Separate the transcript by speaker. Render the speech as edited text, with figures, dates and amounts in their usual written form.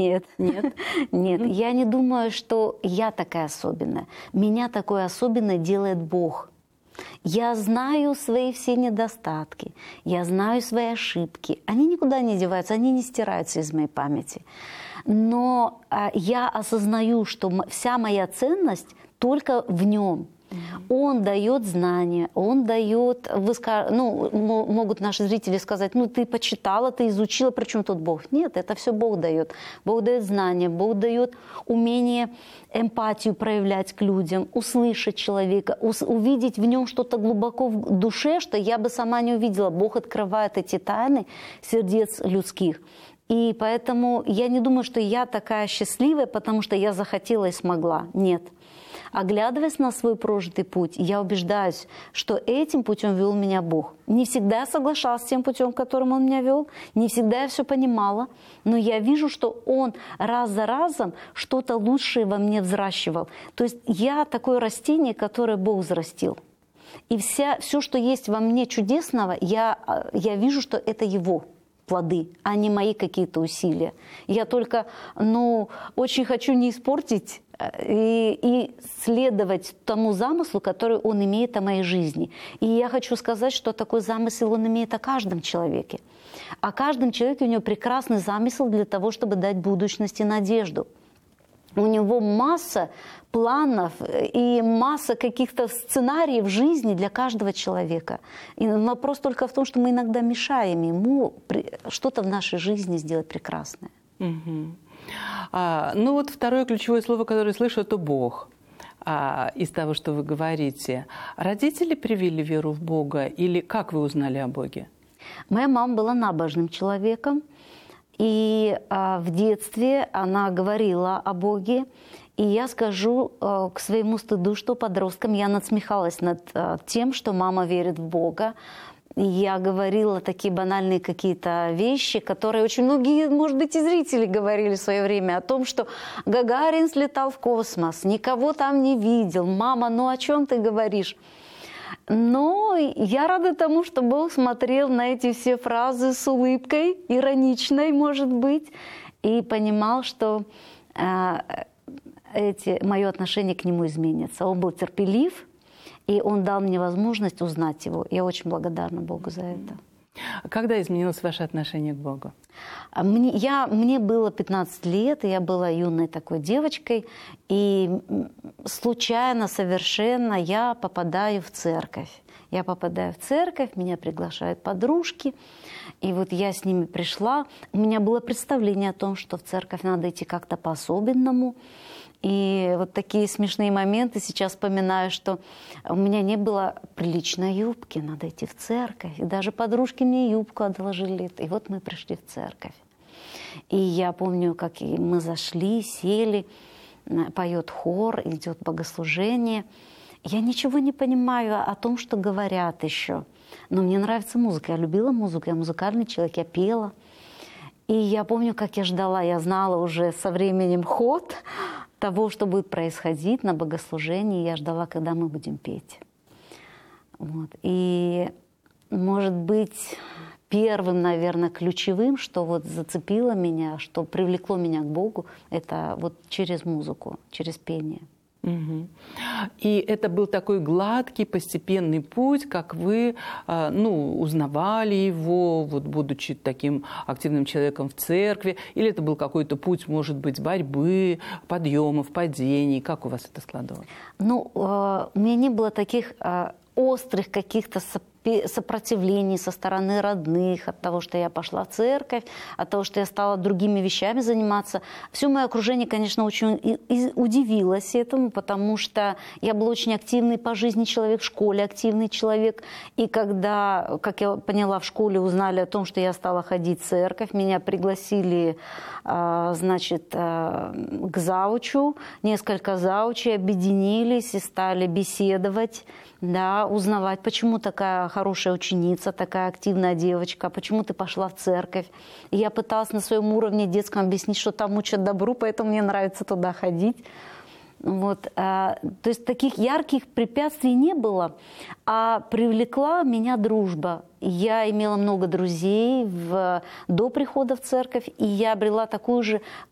Speaker 1: Нет.
Speaker 2: Нет?
Speaker 1: Нет, я не думаю, что я такая особенная. Меня такой особенной делает Бог. Я знаю свои все недостатки, я знаю свои ошибки. Они никуда не деваются, они не стираются из моей памяти. Но я осознаю, что вся моя ценность только в Нем. Он дает знания, он дает, могут наши зрители сказать, ты почитала, ты изучила, причем тут Бог? Нет, это все Бог дает. Бог дает знания, Бог дает умение эмпатию проявлять к людям, услышать человека, увидеть в нем что-то глубоко в душе, что я бы сама не увидела. Бог открывает эти тайны сердец людских. И поэтому я не думаю, что я такая счастливая, потому что я захотела и смогла. Нет. Оглядываясь на свой прожитый путь, я убеждаюсь, что этим путем вел меня Бог. Не всегда я соглашалась с тем путем, которым Он меня вел, не всегда я все понимала, но я вижу, что Он раз за разом что-то лучшее во мне взращивал. То есть я такое растение, которое Бог взрастил. И все, что есть во мне чудесного, я вижу, что это Его плоды, а не мои какие-то усилия. Я только, очень хочу не испортить и следовать тому замыслу, который Он имеет о моей жизни. И я хочу сказать, что такой замысел Он имеет о каждом человеке. О каждом человеке у него прекрасный замысел для того, чтобы дать будущность и надежду. У него масса планов и масса каких-то сценариев жизни для каждого человека. И вопрос только в том, что мы иногда мешаем ему что-то в нашей жизни сделать прекрасное.
Speaker 2: Второе ключевое слово, которое я слышу, это Бог. Из того, что вы говорите. Родители привили веру в Бога или как вы узнали о Боге?
Speaker 1: Моя мама была набожным человеком. И в детстве она говорила о Боге. И я скажу к своему стыду, что подросткам я надсмехалась над тем, что мама верит в Бога. И я говорила такие банальные какие-то вещи, которые очень многие, может быть, и зрители говорили в свое время о том, что Гагарин слетал в космос, никого там не видел. Мама, о чем ты говоришь? Но я рада тому, что Бог смотрел на эти все фразы с улыбкой, ироничной, может быть, и понимал, что мое отношение к Нему изменится. Он был терпелив, и Он дал мне возможность узнать Его. Я очень благодарна Богу за это.
Speaker 2: Когда изменилось ваше отношение к Богу?
Speaker 1: Мне было 15 лет, и я была юной такой девочкой, и случайно совершенно я попадаю в церковь. Меня приглашают подружки, и вот я с ними пришла. У меня было представление о том, что в церковь надо идти как-то по-особенному. И вот такие смешные моменты сейчас вспоминаю, что у меня не было приличной юбки, надо идти в церковь. И даже подружки мне юбку одолжили. И вот мы пришли в церковь. И я помню, как мы зашли, сели, поет хор, идет богослужение. Я ничего не понимаю о том, что говорят еще. Но мне нравится музыка. Я любила музыку, я музыкальный человек, я пела. И я помню, как я ждала, я знала уже со временем ход того, что будет происходить на богослужении. Я ждала, когда мы будем петь. Вот. И, может быть, первым, наверное, ключевым, что вот зацепило меня, что привлекло меня к Богу, это вот через музыку, через пение.
Speaker 2: Угу. И это был такой гладкий, постепенный путь, как вы узнавали его, вот, будучи таким активным человеком в церкви, или это был какой-то путь, может быть, борьбы, подъемов, падений, как у вас это складывалось?
Speaker 1: У меня не было таких острых каких-то сопротивлений со стороны родных, от того, что я пошла в церковь, от того, что я стала другими вещами заниматься. Все мое окружение, конечно, очень удивилось этому, потому что я была очень активный по жизни человек, в школе активный человек. И когда, как я поняла, в школе узнали о том, что я стала ходить в церковь, меня пригласили, к заучу. Несколько заучей объединились и стали беседовать, узнавать, почему такая хорошая ученица, такая активная девочка, почему ты пошла в церковь. И я пыталась на своем уровне детском объяснить, что там учат добру, поэтому мне нравится туда ходить. Вот. То есть таких ярких препятствий не было, а привлекла меня дружба. Я имела много друзей до прихода в церковь, и я обрела такую же